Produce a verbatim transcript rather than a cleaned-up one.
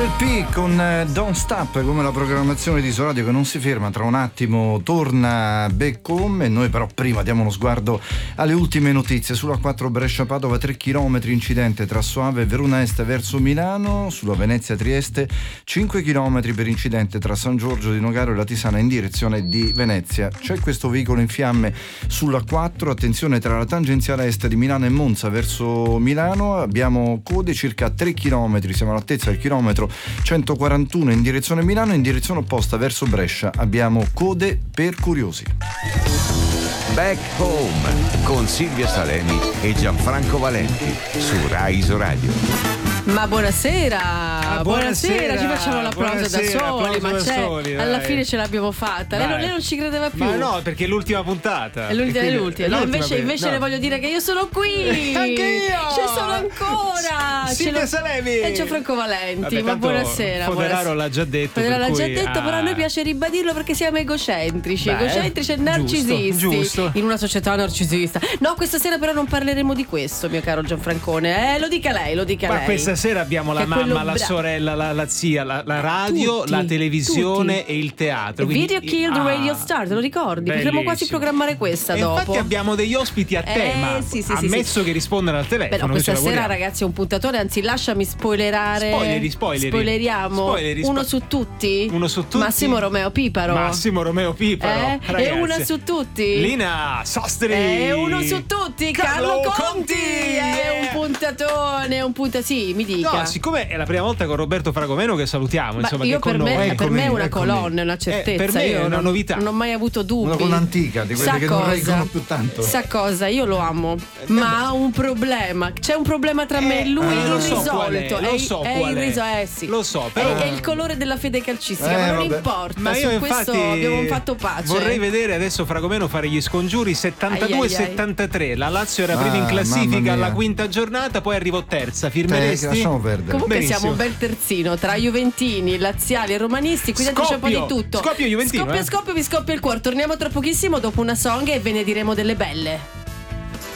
L P con Don't Stop, come la programmazione di Isoradio che non si ferma. Tra un attimo torna Back Home e noi però prima diamo uno sguardo alle ultime notizie. Sulla quattro Brescia-Padova tre chilometri, incidente tra Soave e Verona Est verso Milano. Sulla Venezia-Trieste cinque chilometri per incidente tra San Giorgio di Nogaro e la Tisana in direzione di Venezia. C'è questo veicolo in fiamme sulla quattro, attenzione tra la tangenziale est di Milano e Monza verso Milano. Abbiamo code circa tre chilometri, siamo all'altezza del chilometro centoquarantuno in direzione Milano. In direzione opposta verso Brescia abbiamo code per curiosi. Back Home con Silvia Salemi e Gianfranco Valenti su Rai Isoradio. Ma buonasera, ah, buonasera, buonasera, ci facciamo l'applauso da soli, ma da c'è, soli, alla fine ce l'abbiamo fatta. Lei non, lei non ci credeva più. Ma no, perché è l'ultima puntata. È l'ultima, quindi, è l'ultima. No, invece, invece no. le voglio dire che io sono qui. Anche io. Ci sono ancora. Silvia Salemi E c'è Franco Valenti. Vabbè, ma buonasera. Foderaro l'ha già detto. Foderaro l'ha cui, già detto, ah. però a noi piace ribadirlo perché siamo egocentrici. Beh, egocentrici e narcisisti. Giusto, giusto. In una società narcisista. No, questa sera però non parleremo di questo, mio caro Gianfrancone. Eh, lo dica lei, lo dica ma lei. Ma questa sera abbiamo la mamma, la bra- sorella, la, la zia, la, la radio, tutti, la televisione tutti. e il teatro. Video Quindi, Killed ah, Radio Star, te lo ricordi? bellissimo. Potremmo quasi programmare questa e dopo. Infatti abbiamo degli ospiti a Eh, tema, sì, sì, ammesso sì. che rispondano al telefono. Beh, no, questa sera ragazzi è un puntatore, anzi lasciami spoilerare. Spoileri, spoileri. Spoileriamo. Spoileri, spo- uno su tutti? Uno su tutti. Massimo Romeo Piparo. Massimo Romeo Piparo. Eh? Ragazzi. E una su tutti? Lina Sostri. E uno su tutti? Carlo, Carlo Conti. Conti. È un puntatone, un punta sì, mi dica. No, siccome è la prima volta con Roberto Fragomeno che salutiamo, Ma insomma, io che per con me, noi. per me è una eccomi. colonna, è una certezza. Eh, per me io è una non, novità. Non ho mai avuto dubbi. Una colonna antica, di quelle Sa che cosa? non reggono più tanto. Sa cosa? Io lo amo, ma ha un problema. C'è un problema tra me e lui eh, lo so irrisolto. qual è, lo so è qual è. irriso- eh, sì. Lo so, però- È, è il colore della fede calcistica, Eh, ma non vabbè. importa. Ma io Su infatti questo abbiamo fatto pace. vorrei vedere adesso Fragomeno fare gli scongiuri settantadue settantatré. La Lazio era prima Ah, in mamma classifica mia. alla quinta giornata, poi arrivò terza. Eh, Firmeresti? lasciamo perdere. Comunque Benissimo. siamo un bel terzino tra juventini, laziali e romanisti. Qui dentro c'è un po' di Scoppio, tutto. scoppio juventino, Scoppia, eh. scoppia, vi scoppia il cuore. Torniamo tra pochissimo dopo una song e ve ne diremo delle belle.